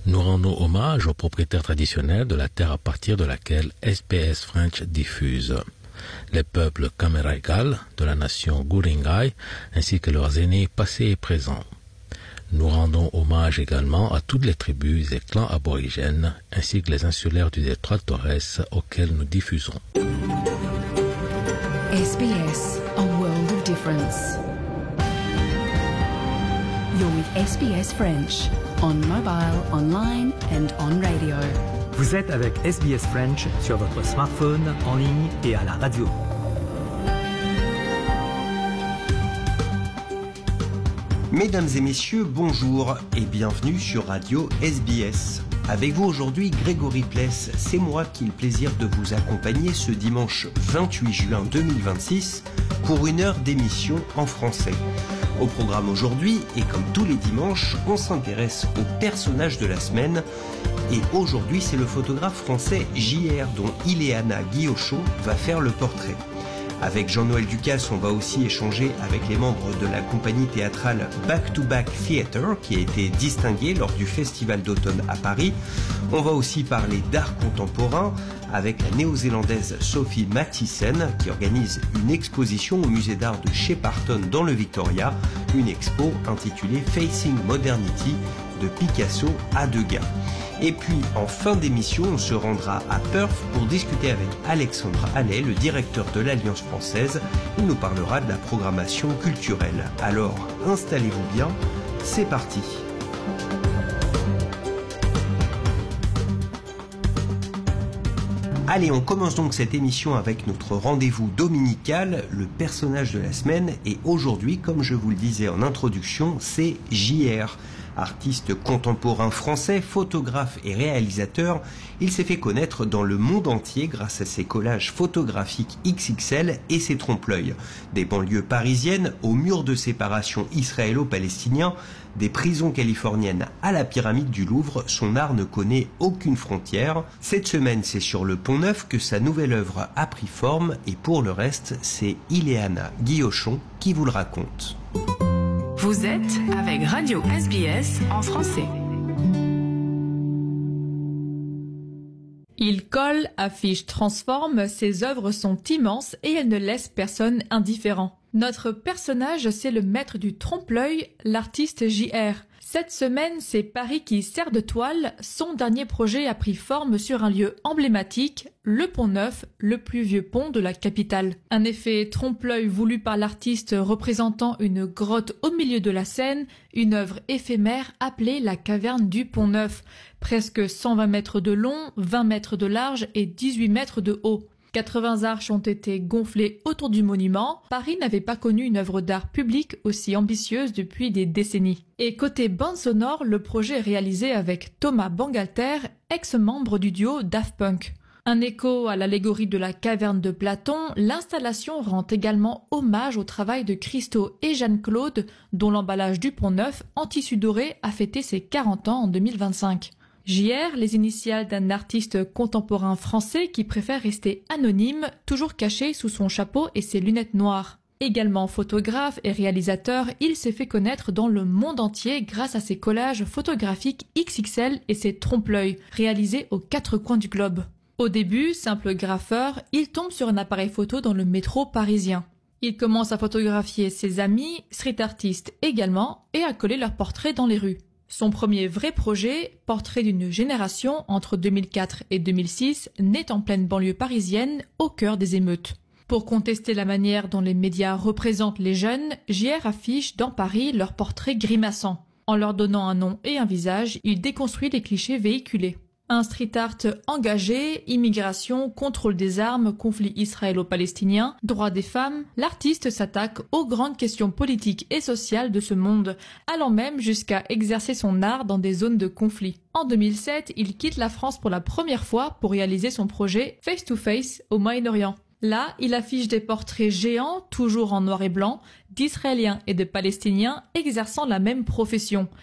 Nous rendons hommage aux propriétaires traditionnels de la terre à partir de laquelle SBS French diffuse. Les peuples Kameraigal de la nation Guringai ainsi que leurs aînés passés et présents. Nous rendons hommage également à toutes les tribus et clans aborigènes ainsi que les insulaires du détroit de Torres auxquels nous diffusons. SBS, a world of difference. You're with SBS French, on mobile, online and on radio. Vous êtes avec SBS French sur votre smartphone, en ligne et à la radio. Mesdames et messieurs, bonjour et bienvenue sur Radio SBS. Avec vous aujourd'hui, Grégory Pless, c'est moi qui ai le plaisir de vous accompagner ce dimanche 28 juin 2026 pour une heure d'émission en français. Au programme aujourd'hui, et comme tous les dimanches, on s'intéresse aux personnages de la semaine. Et aujourd'hui, c'est le photographe français JR dont Ileana Guillochon va faire le portrait. Avec Jean-Noël Ducasse, on va aussi échanger avec les membres de la compagnie théâtrale Back to Back Theatre qui a été distinguée lors du Festival d'automne à Paris. On va aussi parler d'art contemporain avec la néo-zélandaise Sophie Mathiessen qui organise une exposition au musée d'art de Shepparton dans le Victoria, une expo intitulée Facing Modernity de Picasso à Degas. Et puis, en fin d'émission, on se rendra à Perth pour discuter avec Alexandre Allais, le directeur de l'Alliance française. Il nous parlera de la programmation culturelle. Alors, installez-vous bien, c'est parti. Allez, on commence donc cette émission avec notre rendez-vous dominical, le personnage de la semaine. Et aujourd'hui, comme je vous le disais en introduction, c'est JR. Artiste contemporain français, photographe et réalisateur, il s'est fait connaître dans le monde entier grâce à ses collages photographiques XXL et ses trompe-l'œil. Des banlieues parisiennes aux murs de séparation israélo-palestinien, des prisons californiennes à la pyramide du Louvre, son art ne connaît aucune frontière. Cette semaine, c'est sur le Pont-Neuf que sa nouvelle œuvre a pris forme et pour le reste, c'est Ileana Guillochon qui vous le raconte. Vous êtes avec Radio SBS en français. Il colle, affiche, transforme, ses œuvres sont immenses et elles ne laissent personne indifférent. Notre personnage, c'est le maître du trompe-l'œil, l'artiste JR. Cette semaine, c'est Paris qui sert de toile. Son dernier projet a pris forme sur un lieu emblématique, le Pont-Neuf, le plus vieux pont de la capitale. Un effet trompe-l'œil voulu par l'artiste représentant une grotte au milieu de la Seine, une œuvre éphémère appelée la caverne du Pont-Neuf. Presque 120 mètres de long, 20 mètres de large et 18 mètres de haut. 80 arches ont été gonflées autour du monument. Paris n'avait pas connu une œuvre d'art publique aussi ambitieuse depuis des décennies. Et côté bande sonore, le projet est réalisé avec Thomas Bangalter, ex-membre du duo Daft Punk. Un écho à l'allégorie de la caverne de Platon, l'installation rend également hommage au travail de Christo et Jeanne-Claude, dont l'emballage du Pont-Neuf en tissu doré a fêté ses 40 ans en 2025. JR, les initiales d'un artiste contemporain français qui préfère rester anonyme, toujours caché sous son chapeau et ses lunettes noires. Également photographe et réalisateur, il s'est fait connaître dans le monde entier grâce à ses collages photographiques XXL et ses trompe-l'œil, réalisés aux 4 coins du globe. Au début, simple graffeur, il tombe sur un appareil photo dans le métro parisien. Il commence à photographier ses amis, street artistes également, et à coller leurs portraits dans les rues. Son premier vrai projet, portrait d'une génération entre 2004 et 2006, naît en pleine banlieue parisienne, au cœur des émeutes. Pour contester la manière dont les médias représentent les jeunes, JR affiche dans Paris leurs portraits grimaçants. En leur donnant un nom et un visage, il déconstruit les clichés véhiculés. Un street art engagé, immigration, contrôle des armes, conflit israélo-palestinien, droits des femmes, l'artiste s'attaque aux grandes questions politiques et sociales de ce monde, allant même jusqu'à exercer son art dans des zones de conflit. En 2007, il quitte la France pour la première fois pour réaliser son projet Face to Face au Moyen-Orient. Là, il affiche des portraits géants, toujours en noir et blanc, d'Israéliens et de Palestiniens exerçant la même profession.